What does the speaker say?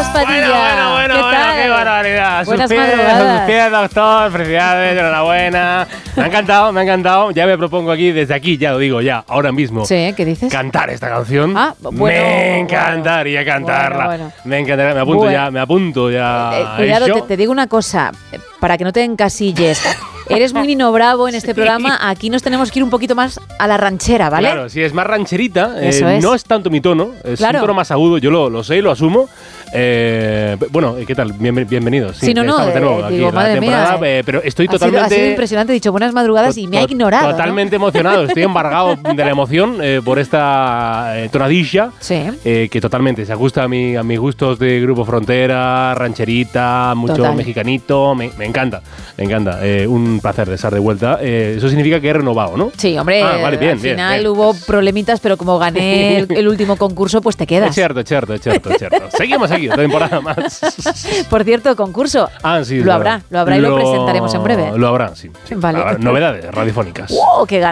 Padilla. Bueno, ¿Qué tal? qué barbaridad. Buenas sus madrugadas. pies, doctor, felicidades, enhorabuena. Me ha encantado. Ya me propongo aquí, desde aquí, ya lo digo, ya, ahora mismo. Sí, ¿qué dices? Cantar esta canción. Bueno, me encantaría cantarla. Bueno. Me encantaría, me apunto ya. Cuidado, te digo una cosa, para que no te encasilles. Eres muy Nino Bravo en este programa, aquí nos tenemos que ir un poquito más a la ranchera, ¿vale? Claro, si es más rancherita, Eso es. no es tanto mi tono, es un tono más agudo, yo lo sé y lo asumo. Bueno, ¿qué tal? Bienvenidos. Sí, no, estamos de nuevo aquí digo, en la madre temporada, mía, pero estoy ha totalmente... sido impresionante, he dicho buenas madrugadas y me ha ignorado. Totalmente emocionado, estoy embargado de la emoción por esta tonadilla, que totalmente se ajusta a mis gustos de Grupo Frontera, rancherita, mucho mexicanito, me encanta, un placer de estar de vuelta. Eso significa que he renovado, ¿no? Sí, hombre, vale, bien, al final bien. hubo problemitas, pero como gané el último concurso, pues te quedas. Es cierto. Seguimos aquí, otra temporada más. Por cierto, concurso. Sí, lo habrá y lo presentaremos en breve. Lo habrá, sí. Vale. Habrá novedades radiofónicas. ¡Wow! ¡Qué